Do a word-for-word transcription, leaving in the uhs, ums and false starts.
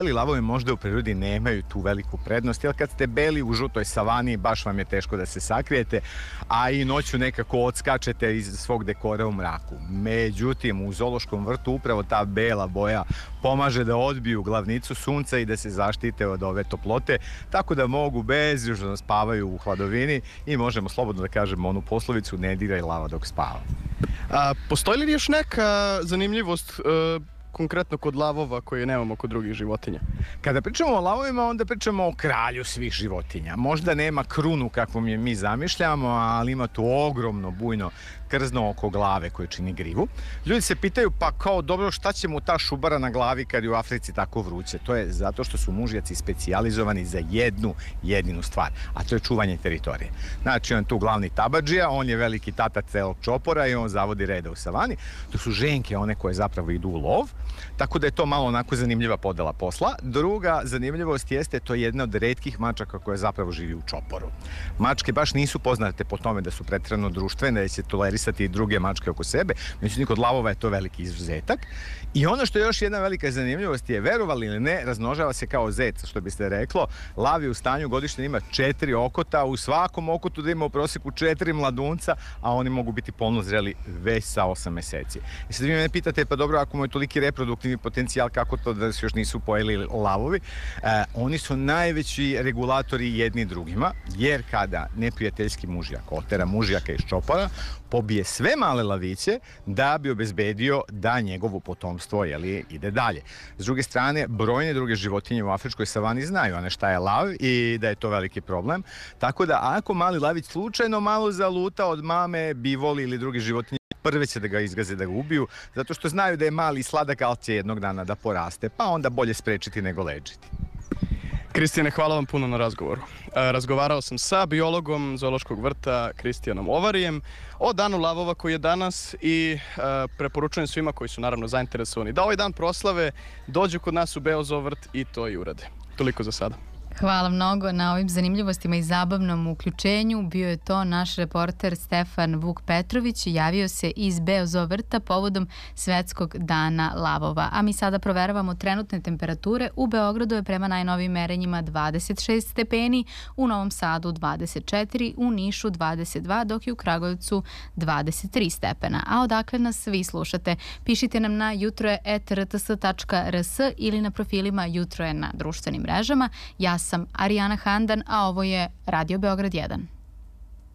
Beli lavovi možda u prirodi nemaju tu veliku prednost, jer kad ste beli u žutoj savani, baš vam je teško da se sakrijete, a i noću nekako odskačete iz svog dekora u mraku. Međutim, u zoološkom vrtu upravo ta bela boja pomaže da odbiju glavnicu sunca i da se zaštite od ove toplote, tako da mogu bezbrižno da spavaju u hladovini i možemo slobodno da kažemo onu poslovicu ne diraj lava dok spava. A postoji li još neka zanimljivost uh... konkretno kod lavova koje nemamo kod drugih životinja? Kada pričamo o lavovima, onda pričamo o kralju svih životinja. Možda nema krunu kakvom je mi zamišljamo, ali ima tu ogromno bujno krzno oko glave koje čini grivu. Ljudi se pitaju, pa kao dobro, šta će mu ta šubara na glavi kad je u Africi tako vruće? To je zato što su mužjaci specijalizovani za jednu jedinu stvar, a to je čuvanje teritorije. Znači, on je tu glavni tabadžija, on je veliki tata celog čopora i on zavodi reda u savani. To su ženke, one koje zapravo idu u lov. Tako da je to malo onako zanimljiva podela posla. Druga zanimljivost jeste, to je jedna od retkih mačaka koja zapravo živi u čoporu. Mačke baš nisu poznate po tome da su preterano društvene, da će tolerisati i druge mačke oko sebe, međutim kod lavova je to veliki izuzetak. I ono što je još jedna velika zanimljivost je, verovali ili ne, razmnožava se kao zec, što biste reklo. Lav je u stanju godišnje ima četiri okota, u svakom okotu da ima u prosjeku četiri mladunca, a oni mogu biti polno zreli već sa osam meseci. I sad vi me pitate, pa dobro, ako mu je toliki reproduktivni potencijal, kako to da se još nisu pojeli lavovi? E, oni su najveći regulatori jedni drugima, jer kada neprijateljski mužjak otera mužjaka iz čopora, pobije sve male laviće da bi obezbedio da njegovo potomstvo jeli, ide dalje. S druge strane, brojne druge životinje u afričkoj savani znaju one šta je lav i da je to veliki problem. Tako da ako mali lavić slučajno malo zaluta od mame, bivoli ili druge životinje, prve će da ga izgaze, da ga ubiju, zato što znaju da je mali i sladak, ali će jednog dana da poraste, pa onda bolje sprečiti nego lečiti. Kristijane, hvala vam puno na razgovoru. Razgovarao sam sa biologom zoološkog vrta Kristijanom Ovarijem o danu lavova koji je danas i preporučujem svima koji su naravno zainteresovani da ovaj dan proslave dođu kod nas u Beozovrt i to i urade. Toliko za sada. Hvala mnogo na ovim zanimljivostima i zabavnom uključenju. Bio je to naš reporter Stefan Vuk Petrović. Javio se iz Beozovrta povodom Svetskog dana lavova. A mi sada proveravamo trenutne temperature. U Beogradu je prema najnovijim merenjima dvadeset šest stepeni, u Novom Sadu dvadeset četiri, u Nišu dvadeset dva, dok je u Kragujevcu dvadeset tri stepena. A odakle nas vi slušate? Pišite nam na jutroje et er te es tačka er es ili na profilima Jutro je na društvenim mrežama. Ja sam Arijana Handan, a ovo je Radio Beograd jedan.